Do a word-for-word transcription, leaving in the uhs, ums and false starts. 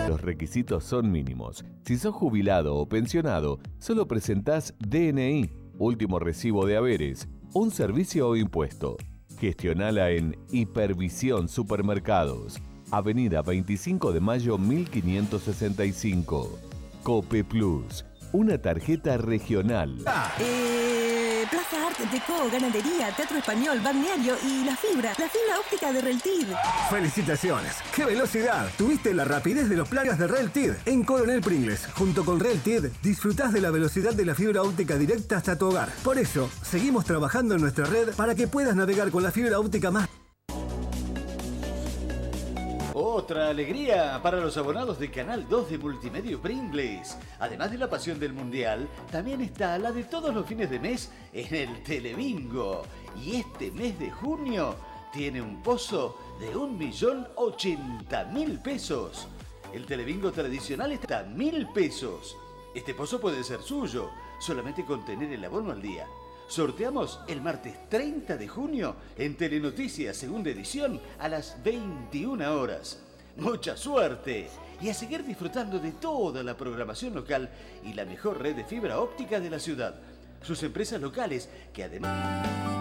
Los requisitos son mínimos. Si sos jubilado o pensionado, solo presentás D N I, último recibo de haberes, un servicio o impuesto. Gestionala en Hipervisión Supermercados, Avenida veinticinco de mayo mil quinientos sesenta y cinco. Cope Plus, una tarjeta regional. Eh, Plaza Arte, Deco, Ganadería, Teatro Español, Balneario y La Fibra. La fibra óptica de Reltir. ¡Felicitaciones! ¡Qué velocidad! Tuviste la rapidez de los plagas de Reltir. En Coronel Pringles, junto con Reltir, disfrutás de la velocidad de la fibra óptica directa hasta tu hogar. Por eso, seguimos trabajando en nuestra red para que puedas navegar con la fibra óptica más. Otra alegría para los abonados de Canal dos de Multimedia Pringles. Además de la pasión del Mundial, también está la de todos los fines de mes en el Telebingo. Y este mes de junio tiene un pozo de un millón ochenta mil pesos. El Telebingo tradicional está a mil pesos. Este pozo puede ser suyo, solamente con tener el abono al día. Sorteamos el martes treinta de junio en Telenoticias, segunda edición, a las veintiuna horas. ¡Mucha suerte! Y a seguir disfrutando de toda la programación local y la mejor red de fibra óptica de la ciudad. Sus empresas locales, que además...